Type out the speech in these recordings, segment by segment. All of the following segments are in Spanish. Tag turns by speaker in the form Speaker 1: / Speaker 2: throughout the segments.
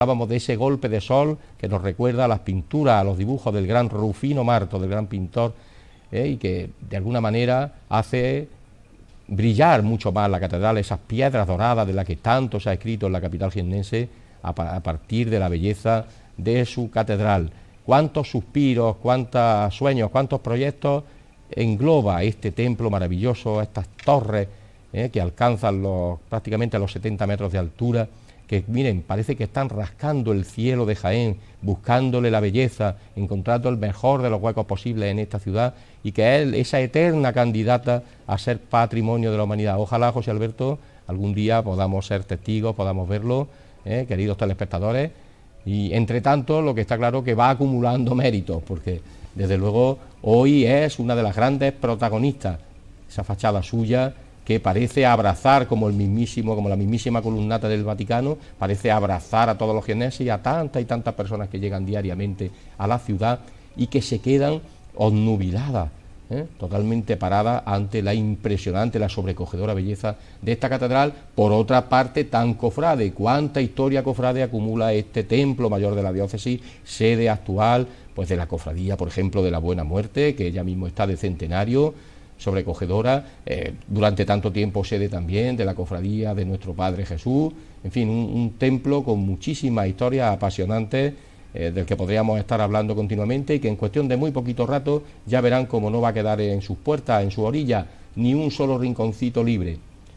Speaker 1: Hablábamos de ese golpe de sol que nos recuerda a las pinturas, a los dibujos del gran Rufino Marto, del gran pintor, y que de alguna manera hace brillar mucho más la catedral, esas piedras doradas de las que tanto se ha escrito en la capital jiennense a partir de la belleza de su catedral. Cuántos suspiros, cuántos sueños, cuántos proyectos engloba este templo maravilloso, estas torres que alcanzan prácticamente a los 70 metros de altura, que miren, parece que están rascando el cielo de Jaén, buscándole la belleza, encontrando el mejor de los huecos posibles en esta ciudad, y que es esa eterna candidata a ser patrimonio de la humanidad. Ojalá, José Alberto, algún día podamos ser testigos, podamos verlo, queridos telespectadores, y entre tanto lo que está claro que va acumulando méritos, porque desde luego hoy es una de las grandes protagonistas, esa fachada suya, que parece abrazar como la mismísima columnata del Vaticano, parece abrazar a todos los jiennenses y a tantas y tantas personas que llegan diariamente a la ciudad y que se quedan obnubiladas, totalmente paradas ante la impresionante, la sobrecogedora belleza de esta catedral, por otra parte tan cofrade. Cuánta historia cofrade acumula este templo mayor de la diócesis, sede actual pues de la cofradía, por ejemplo, de la Buena Muerte, que ella mismo está de centenario, sobrecogedora, durante tanto tiempo sede también de la cofradía de nuestro Padre Jesús, en fin, un templo con muchísimas historias apasionantes, del que podríamos estar hablando continuamente, y que en cuestión de muy poquito rato ya verán cómo no va a quedar en sus puertas, en su orilla, ni un solo rinconcito libre.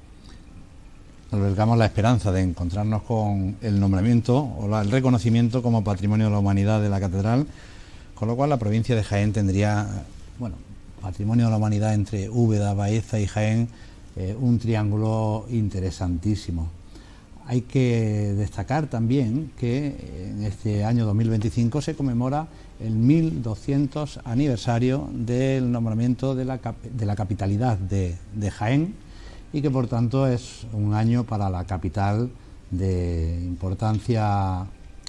Speaker 2: Albergamos la esperanza de encontrarnos con el nombramiento o el reconocimiento como Patrimonio de la Humanidad de la Catedral, con lo cual la provincia de Jaén tendría, Patrimonio de la Humanidad entre Úbeda, Baeza y Jaén, un triángulo interesantísimo. Hay que destacar también que en este año 2025 se conmemora el 1200 aniversario del nombramiento de la capitalidad de Jaén, y que por tanto es un año para la capital de importancia,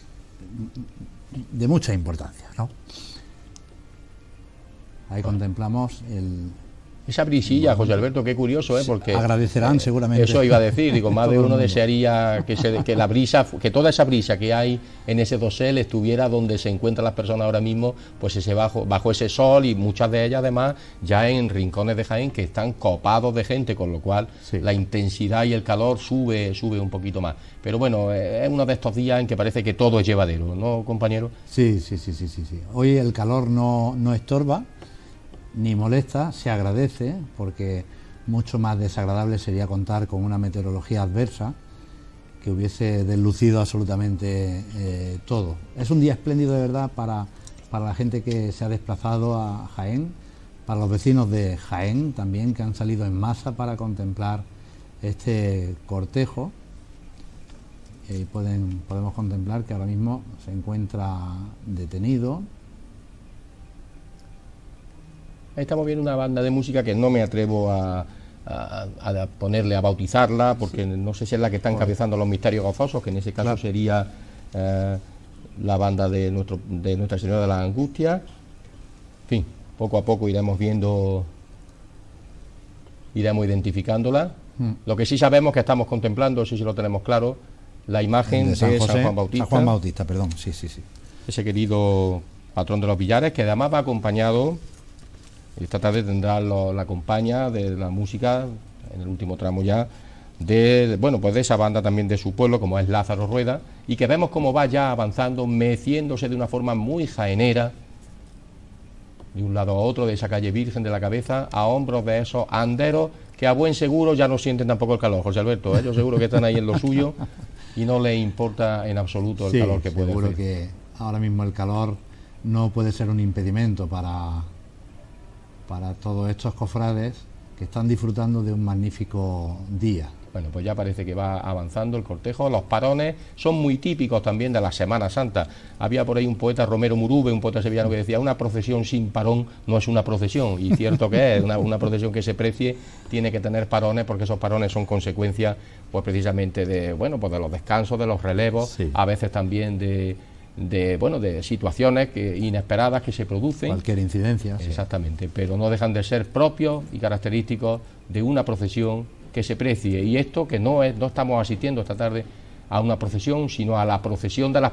Speaker 2: de mucha importancia, ¿no? Ahí contemplamos
Speaker 1: esa brisilla, José Alberto, qué curioso, porque
Speaker 2: agradecerán seguramente.
Speaker 1: Eso iba a decir, digo, más de uno desearía que la brisa, que toda esa brisa que hay en ese dosel estuviera donde se encuentran las personas ahora mismo, pues bajo ese sol, y muchas de ellas además ya en rincones de Jaén que están copados de gente, con lo cual la intensidad y el calor sube un poquito más. Pero bueno, es uno de estos días en que parece que todo es llevadero, ¿no, compañero?
Speaker 2: Sí. Hoy el calor no estorba ni molesta, se agradece, porque mucho más desagradable sería contar con una meteorología adversa que hubiese deslucido absolutamente todo. Es un día espléndido de verdad para la gente que se ha desplazado a Jaén, para los vecinos de Jaén también, que han salido en masa para contemplar este cortejo. Podemos contemplar que ahora mismo se encuentra detenido.
Speaker 1: Ahí estamos viendo una banda de música que no me atrevo a ponerle, a bautizarla, porque no sé si es la que está encabezando los misterios gozosos, que en ese caso sería la banda de Nuestra Señora de la Angustia. En fin, poco a poco iremos viendo, iremos identificándola. Lo que sí sabemos que estamos contemplando, eso sí lo tenemos claro, la imagen de San Juan Bautista.
Speaker 2: San Juan Bautista, perdón, sí.
Speaker 1: Ese querido patrón de los Villares, que además va acompañado. Esta tarde tendrá la compañía de la música, en el último tramo ya, de esa banda también de su pueblo, como es Lázaro Rueda, y que vemos cómo va ya avanzando, meciéndose de una forma muy jaenera, de un lado a otro de esa calle Virgen de la Cabeza, a hombros de esos anderos que a buen seguro ya no sienten tampoco el calor, José Alberto, ellos seguro que están ahí en lo suyo y no les importa en absoluto el calor que puede hacer.
Speaker 2: Seguro que ahora mismo el calor no puede ser un impedimento para todos estos cofrades que están disfrutando de un magnífico día.
Speaker 1: Bueno, pues ya parece que va avanzando el cortejo. Los parones son muy típicos también de la Semana Santa. Había por ahí un poeta, Romero Murube, un poeta sevillano, que decía: una procesión sin parón no es una procesión. Y cierto que es, una procesión que se precie tiene que tener parones, porque esos parones son consecuencia, pues precisamente de los descansos, de los relevos, a veces también de situaciones inesperadas que se producen.
Speaker 2: Cualquier incidencia.
Speaker 1: Exactamente, pero no dejan de ser propios y característicos de una procesión que se precie. Y esto que no estamos asistiendo esta tarde a una procesión, sino a la procesión de las